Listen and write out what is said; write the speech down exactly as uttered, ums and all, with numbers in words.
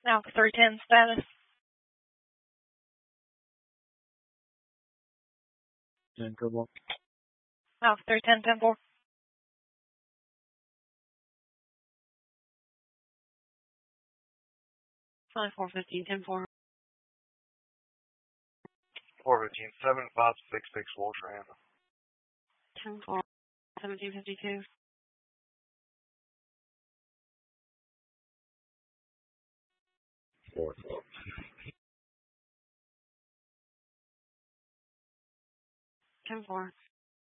Now three ten status. ten, good one. Now three ten ten four. Five four fifteen ten four. four fifteen, seven five six six Wolfram. ten four seventeen fifty two. Four, four. ten four.